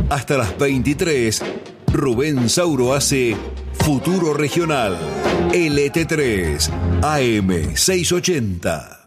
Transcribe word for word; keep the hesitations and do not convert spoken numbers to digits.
Hasta las veintitrés, Rubén Sauro hace Futuro Regional. L T tres, A M seiscientos ochenta.